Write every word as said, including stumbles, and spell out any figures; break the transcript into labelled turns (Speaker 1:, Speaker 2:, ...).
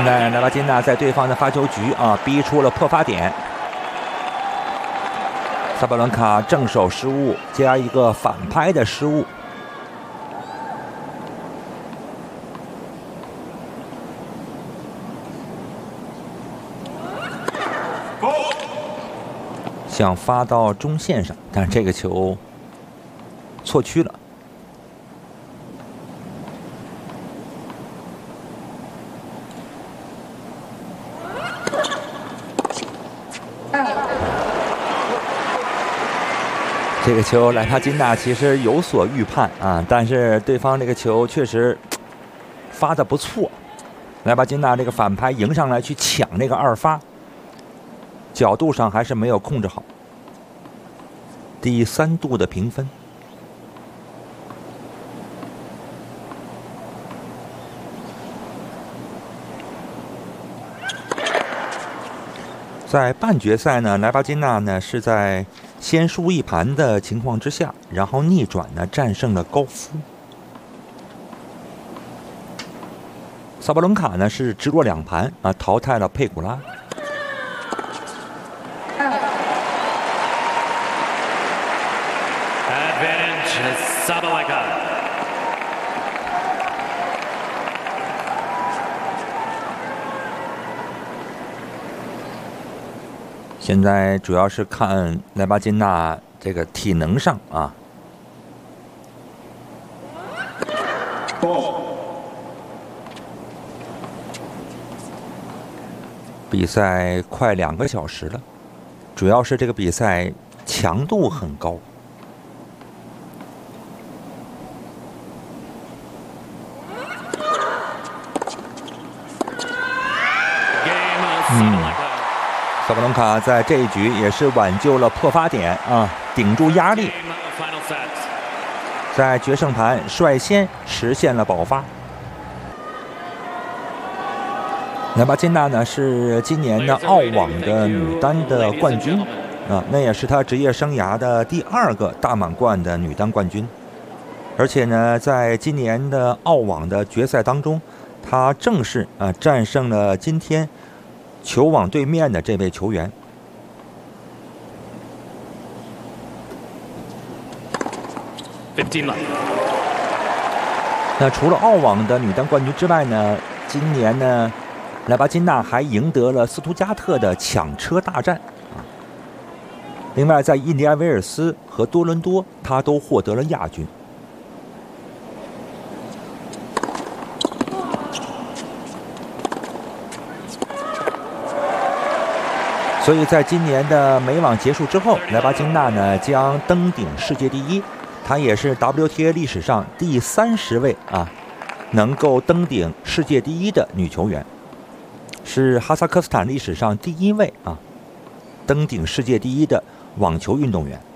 Speaker 1: 在莱巴金娜在对方的发球局啊逼出了破发点，萨巴伦卡正手失误加一个反拍的失误。想发到中线上，但是这个球错区了。这个球莱帕金娜其实有所预判啊，但是对方这个球确实发的不错。莱帕金娜这个反拍迎上来去抢这个二发，角度上还是没有控制好。第三度的评分。在半决赛呢，莱巴金娜呢是在先输一盘的情况之下，然后逆转呢战胜了高夫。萨巴伦卡呢是直落两盘啊淘汰了佩古拉。
Speaker 2: Advantage Sabalenka。
Speaker 1: 现在主要是看莱巴金娜这个体能上啊。比赛快两个小时了，主要是这个比赛强度很高。嗯。萨巴伦卡在这一局也是挽救了破发点啊，顶住压力，在决胜盘率先实现了保发。莱巴金娜呢是今年的澳网的女单的冠军啊，那也是她职业生涯的第二个大满贯的女单冠军，而且呢，在今年的澳网的决赛当中，她正式啊战胜了今天球网对面的这位球员。那除了澳网的女单冠军之外呢，今年呢，莱巴金娜还赢得了斯图加特的抢车大战啊。另外，在印第安维尔斯和多伦多，她都获得了亚军。所以在今年的美网结束之后，莱巴金娜呢将登顶世界第一，她也是 W T A 历史上第三十位啊能够登顶世界第一的女球员，是哈萨克斯坦历史上第一位啊登顶世界第一的网球运动员。